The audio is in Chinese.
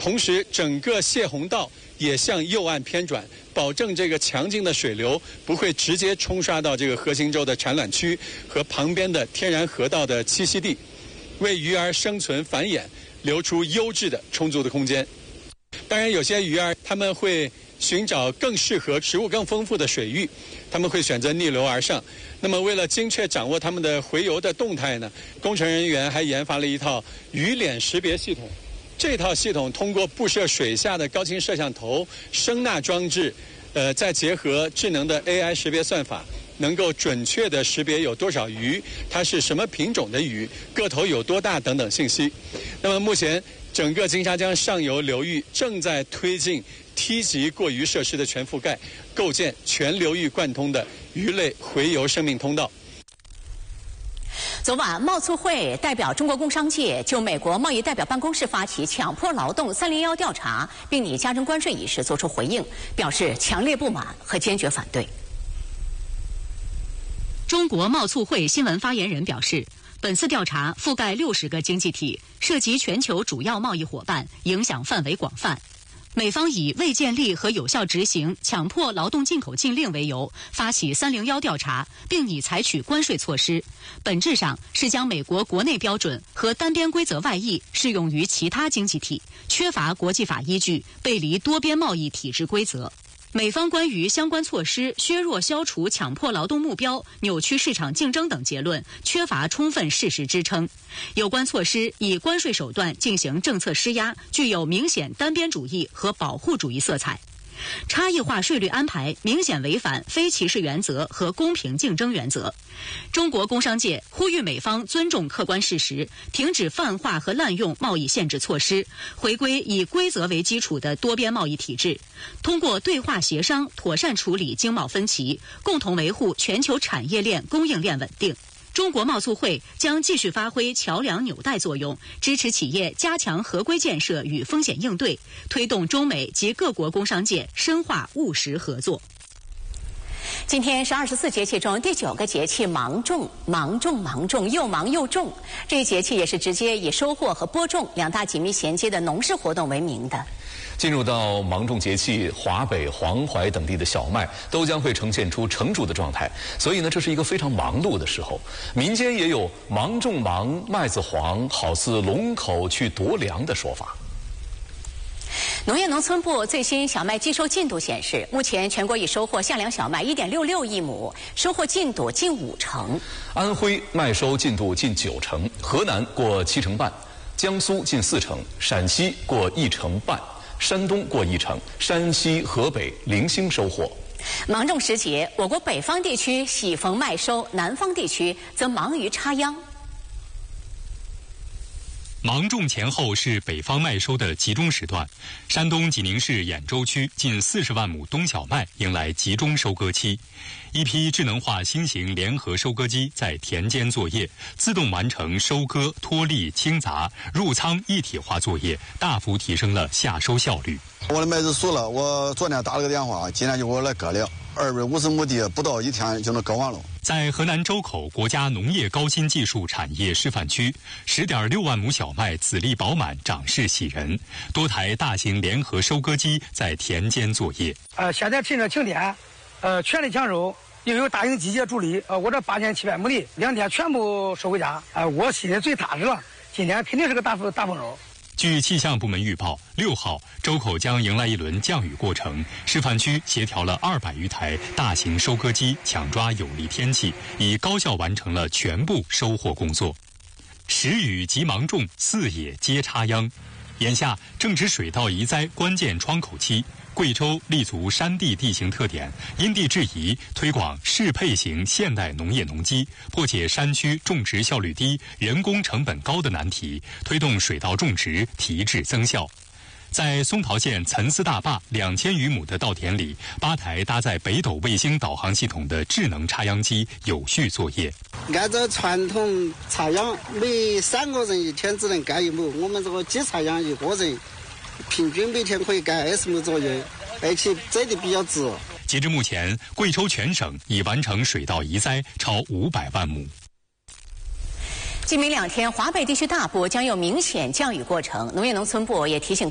同时整个泄洪道也向右岸偏转，保证这个强劲的水流不会直接冲刷到这个河心洲的产卵区和旁边的天然河道的栖息地，为鱼儿生存繁衍留出优质的充足的空间。当然，有些鱼儿它们会寻找更适合食物更丰富的水域，他们会选择逆流而上。那么为了精确掌握它们的洄游的动态呢，工程人员还研发了一套鱼脸识别系统。这套系统通过布设水下的高清摄像头、声呐装置，再结合智能的 AI 识别算法，能够准确地识别有多少鱼，它是什么品种的鱼，个头有多大等等信息。那么目前整个金沙江上游流域正在推进梯级过鱼设施的全覆盖，构建全流域贯通的鱼类洄游生命通道。 昨晚，贸促会代表中国工商界就美国贸易代表办公室发起强迫劳动301调查，并拟加征关税一事作出回应，表示强烈不满和坚决反对。 中国贸促会新闻发言人表示，本次调查覆盖60个经济体，涉及全球主要贸易伙伴，影响范围广泛。美方以未建立和有效执行强迫劳动进口禁令为由，发起301调查，并拟采取关税措施，本质上是将美国国内标准和单边规则外溢适用于其他经济体，缺乏国际法依据，背离多边贸易体制规则。美方关于相关措施削弱消除强迫劳动目标、扭曲市场竞争等结论，缺乏充分事实支撑。有关措施以关税手段进行政策施压，具有明显单边主义和保护主义色彩。差异化税率安排明显违反非歧视原则和公平竞争原则。中国工商界呼吁美方尊重客观事实，停止泛化和滥用贸易限制措施，回归以规则为基础的多边贸易体制，通过对话协商妥善处理经贸分歧，共同维护全球产业链供应链稳定。中国贸促会将继续发挥桥梁纽带作用，支持企业加强合规建设与风险应对，推动中美及各国工商界深化务实合作。 今天是24节气中第9个节气芒种，芒种芒种，又忙又种。这一节气也是直接以收获和播种两大紧密衔接的农事活动为名的。 进入到芒种节气，华北、黄淮等地的小麦都将会呈现出成熟的状态，所以呢，这是一个非常忙碌的时候。民间也有“芒种忙，麦子黄，好似龙口去夺粮”的说法。 农业农村部最新小麦计收进度显示，目前全国已收获夏粮小麦1.66亿亩，收获进度近50%。 安徽麦收进度近90%，河南过70%半，江苏近40%，陕西过1成半。山东过1成，山西、河北零星收获。 芒种时节，我国北方地区喜逢麦收，南方地区则忙于插秧。 芒种前后是北方麦收的集中时段，山东济宁市兖州区近40万亩冬小麦迎来集中收割期。一批智能化新型联合收割机在田间作业，自动完成收割、脱粒、清杂、入仓一体化作业，大幅提升了夏收效率。 我的麦子熟了，我昨天打了个电话，今天就给我来割了，250亩地不到1天就能割完了。 在河南周口国家农业高新技术产业示范区，10.6万亩小麦籽粒饱满，长势喜人，多台大型联合收割机在田间作业。 现在趁着晴天，全力抢收，又有大型机械助力，我这8700亩地2天全部收回家，我心里最踏实了。今天肯定是个大丰收。 据气象部门预报，6号周口将迎来一轮降雨过程。示范区协调了200余台大型收割机，抢抓有利天气，以高效完成了全部收获工作。时雨即芒种，四野皆插秧。眼下正值水稻移栽关键窗口期，贵州立足山地地形特点，因地制宜推广适配型现代农业农机，破解山区种植效率低、人工成本高的难题，推动水稻种植提质增效。在松桃县岑思大坝2000余亩的稻田里，8台搭载北斗卫星导航系统的智能插秧机有序作业。 按照传统插秧，每3个人一天只能干1亩，我们这个机插秧1个人平均每天可以干20亩左右，而且栽得比较直。 截至目前，贵州全省已完成水稻移栽超500万亩。 今明2天，华北地区大部将有明显降雨过程。农业农村部也提醒